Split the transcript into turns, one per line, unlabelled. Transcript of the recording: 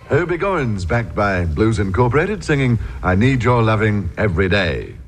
Hobie Goins, backed by Blues Incorporated, singing I Need Your Loving Every Day.